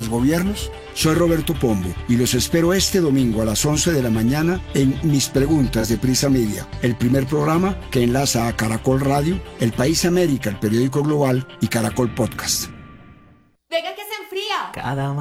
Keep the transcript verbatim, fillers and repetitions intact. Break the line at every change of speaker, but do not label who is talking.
los gobiernos? Soy Roberto Pombo y los espero este domingo a las once de la mañana en Mis Preguntas de Prisa Media, el primer programa que enlaza a Caracol Radio, El País América, el periódico global, y Caracol Podcast.
¡Venga que se enfría!
Cada